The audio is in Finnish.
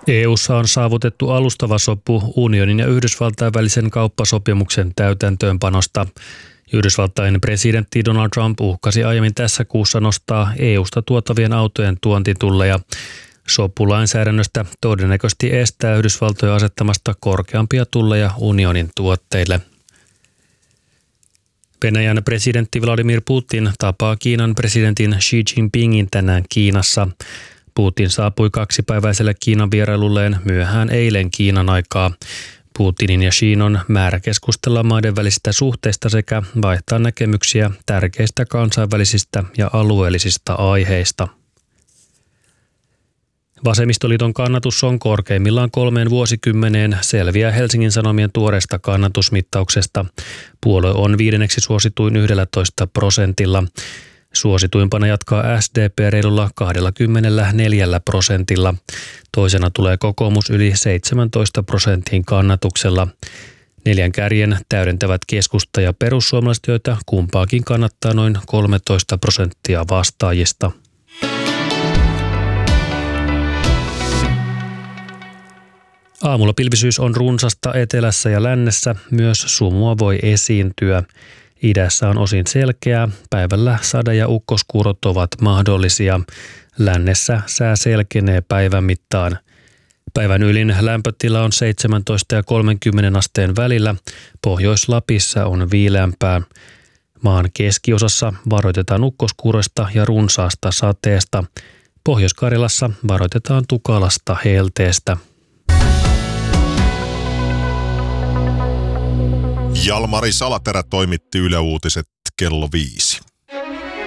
EU:ssa on saavutettu alustava sopu unionin ja Yhdysvaltain välisen kauppasopimuksen täytäntöönpanosta. Yhdysvaltain presidentti Donald Trump uhkasi aiemmin tässä kuussa nostaa EU:sta tuotavien autojen tuontitulleja. Sopulainsäädännöstä todennäköisesti estää Yhdysvaltoja asettamasta korkeampia tulleja unionin tuotteille. Venäjän presidentti Vladimir Putin tapaa Kiinan presidentin Xi Jinpingin tänään Kiinassa. Putin saapui 2-päiväiselle Kiinan vierailulleen myöhään eilen Kiinan aikaa. Putinin ja Xin on määrä keskustella maiden välisistä suhteista sekä vaihtaa näkemyksiä tärkeistä kansainvälisistä ja alueellisista aiheista. Vasemmistoliiton kannatus on korkeimmillaan 3 vuosikymmeneen, selviää Helsingin Sanomien tuoreesta kannatusmittauksesta. Puolue on 5. suosituin 11%. Suosituimpana jatkaa SDP reilulla 24%. Toisena tulee kokoomus yli 17% kannatuksella. 4 kärjen täydentävät keskusta ja perussuomalaiset, joita kumpaakin kannattaa noin 13% vastaajista. Aamulla pilvisyys on runsasta etelässä ja lännessä, myös sumua voi esiintyä. Idässä on osin selkeää, päivällä sade- ja ukkoskuurot ovat mahdollisia. Lännessä sää selkenee päivän mittaan. Päivän ylin lämpötila on 17 ja 30 asteen välillä, Pohjois-Lapissa on viileämpää. Maan keskiosassa varoitetaan ukkoskuuroista ja runsaasta sateesta. Pohjois-Karjalassa varoitetaan tukalasta helteestä. Jalmari Salaterä toimitti Yle Uutiset kello 5.